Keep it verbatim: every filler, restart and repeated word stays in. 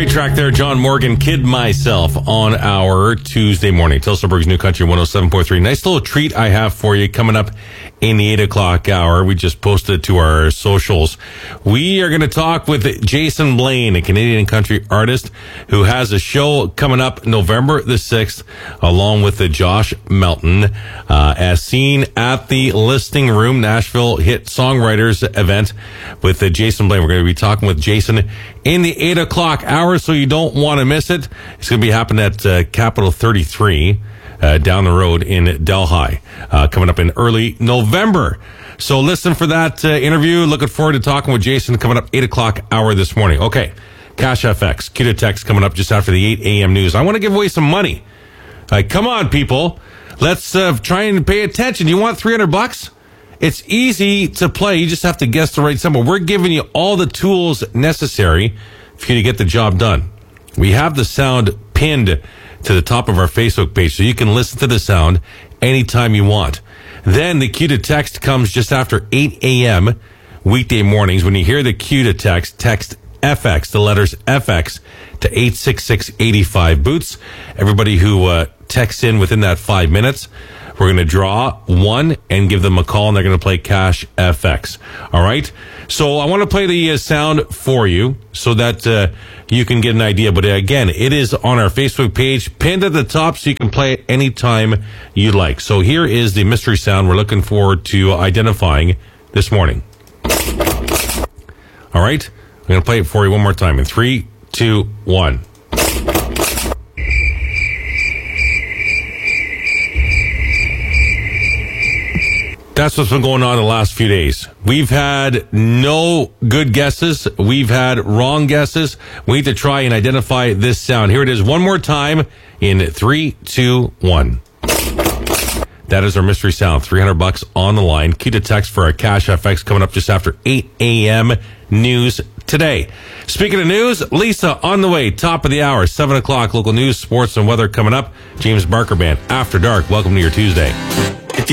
Great track there, John Morgan, Kid Myself, on our Tuesday morning. Tilsonburg's New Country one oh seven point three. Nice little treat I have for you coming up in the eight o'clock hour. We just posted it to our socials. We are going to talk with Jason Blaine, a Canadian country artist who has a show coming up November the sixth, along with the Josh Melton, uh, as seen at the Listing Room, Nashville Hit Songwriters event with uh, Jason Blaine. We're going to be talking with Jason in the eight o'clock hour, so you don't want to miss it. It's going to be happening at uh, Capital thirty-three uh, down the road in Delhi, uh, coming up in early November. So listen for that uh, interview. Looking forward to talking with Jason coming up eight o'clock hour this morning. Okay, Cash F X, Q to Text coming up just after the eight a.m. news. I want to give away some money. Like, come on, people. Let's uh, try and pay attention. You want three hundred bucks? It's easy to play. You just have to guess the right number. We're giving you all the tools necessary for you to get the job done. We have the sound pinned to the top of our Facebook page, so you can listen to the sound anytime you want. Then the cue to text comes just after eight a.m. weekday mornings. When you hear the cue to text, text F X, the letters F X, to eight six six, eight five Boots. Everybody who uh, texts in within that five minutes, we're going to draw one and give them a call, and they're going to play Cash F X. All right? So I want to play the uh, sound for you so that uh, you can get an idea. But again, it is on our Facebook page, pinned at the top, so you can play it anytime you like. So here is the mystery sound we're looking forward to identifying this morning. All right? I'm going to play it for you one more time in three, two, one. That's what's been going on the last few days. We've had no good guesses. We've had wrong guesses. We need to try and identify this sound. Here it is one more time in three, two, one. That is our mystery sound. three hundred bucks on the line. Key to text for our Cash F X coming up just after eight a.m. news today. Speaking of news, Lisa on the way. Top of the hour, seven o'clock. Local news, sports, and weather coming up. James Barker Band, After Dark. Welcome to your Tuesday.